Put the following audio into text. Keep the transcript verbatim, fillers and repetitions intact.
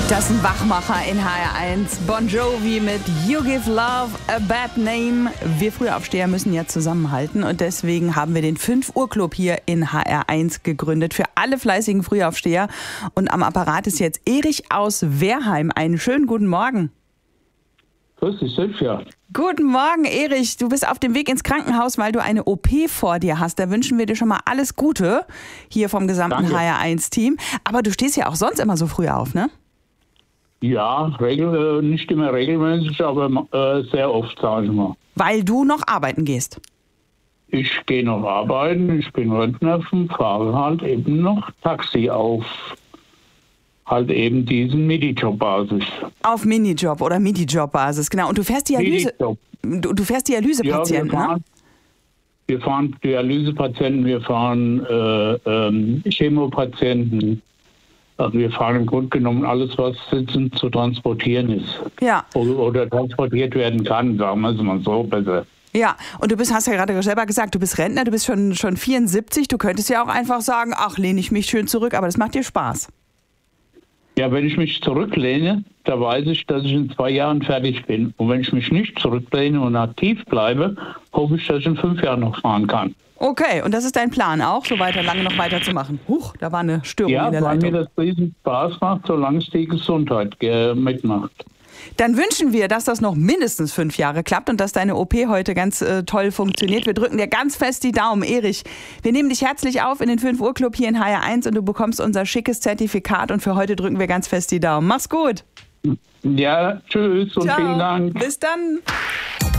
Das ist ein Wachmacher in H R eins. Bon Jovi mit You Give Love a Bad Name. Wir Frühaufsteher müssen ja zusammenhalten und deswegen haben wir den fünf Uhr Club hier in H R eins gegründet für alle fleißigen Frühaufsteher. Und am Apparat ist jetzt Erich aus Wehrheim. Einen schönen guten Morgen. Grüß dich, Silvia. Guten Morgen, Erich. Du bist auf dem Weg ins Krankenhaus, weil du eine O P vor dir hast. Da wünschen wir dir schon mal alles Gute hier vom gesamten Danke. H R eins Team. Aber du stehst ja auch sonst immer so früh auf, ne? Ja, regel, äh, nicht immer regelmäßig, aber äh, sehr oft, sage ich mal. Weil du noch arbeiten gehst. Ich gehe noch arbeiten, ich bin Rentner, fahre halt eben noch Taxi auf halt eben diesen Minijob-Basis. Auf Minijob oder Minijob-Basis, genau. Und du fährst Dialyse, Minijob. du, du fährst Dialysepatienten, ja, wir fahren, ne? Wir fahren Dialysepatienten, wir fahren äh, ähm, Chemopatienten. Also wir fahren im Grunde genommen alles, was sitzend zu transportieren ist. Ja. Oder, oder transportiert werden kann, sagen wir es mal so besser. Ja, und du bist, hast ja gerade selber gesagt, du bist Rentner, du bist schon, schon vierundsiebzig. Du könntest ja auch einfach sagen, ach, lehne ich mich schön zurück, aber das macht dir Spaß. Ja, wenn ich mich zurücklehne, da weiß ich, dass ich in zwei Jahren fertig bin. Und wenn ich mich nicht zurücklehne und aktiv bleibe, hoffe ich, dass ich in fünf Jahren noch fahren kann. Okay, und das ist dein Plan auch, so weiter, lange noch weiter zu machen? Huch, da war eine Störung ja, in der weil Leitung. mir das riesen Spaß macht, solange es die Gesundheit äh, mitmacht. Dann wünschen wir, dass das noch mindestens fünf Jahre klappt und dass deine O P heute ganz äh, toll funktioniert. Wir drücken dir ganz fest die Daumen, Erich. Wir nehmen dich herzlich auf in den fünf Uhr Club hier in H R eins und du bekommst unser schickes Zertifikat und für heute drücken wir ganz fest die Daumen. Mach's gut. Ja, tschüss und Ciao. vielen Dank. Bis dann.